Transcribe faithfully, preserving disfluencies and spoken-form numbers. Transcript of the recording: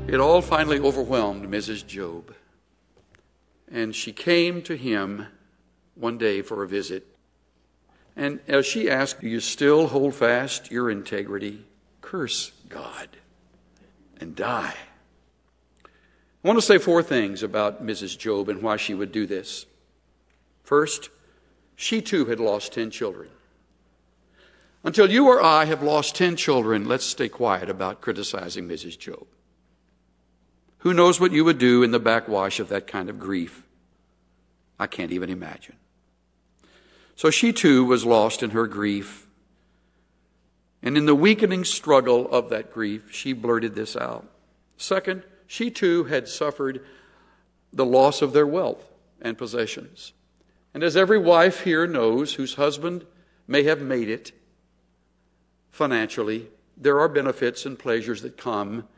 It all finally overwhelmed Missus Job. And she came to him one day for a visit. And as she asked, do you still hold fast your integrity? Curse God and die. I want to say four things about Missus Job and why she would do this. First, she too had lost ten children. Until you or I have lost ten children, let's stay quiet about criticizing Missus Job. Who knows what you would do in the backwash of that kind of grief? I can't even imagine. So she too was lost in her grief. And in the weakening struggle of that grief, she blurted this out. Second, she too had suffered the loss of their wealth and possessions. And as every wife here knows, whose husband may have made it financially, there are benefits and pleasures that come